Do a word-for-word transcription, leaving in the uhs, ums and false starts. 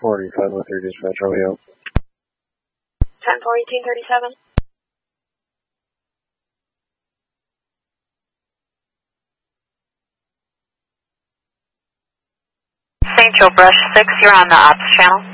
forty-five oh three dispatch, how are we out? ten four eighteen thirty-seven. Saint Joe Brush six, you're on the ops channel.